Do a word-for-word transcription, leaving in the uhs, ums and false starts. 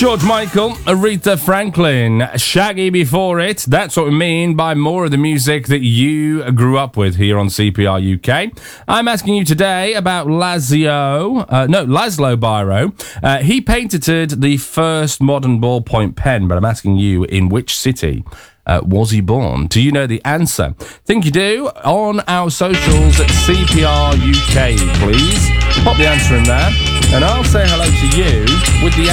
George Michael, Aretha Franklin, Shaggy before it. That's what we mean by more of the music that you grew up with here on C P R U K. I'm asking you today about Lazio, uh, no, Laszlo Biro. Uh, he patented the first modern ballpoint pen, but I'm asking you, in which city Uh, was he born? Do you know the answer? Think you do? On our socials at C P R U K, please. Pop the answer in there, and I'll say hello to you with the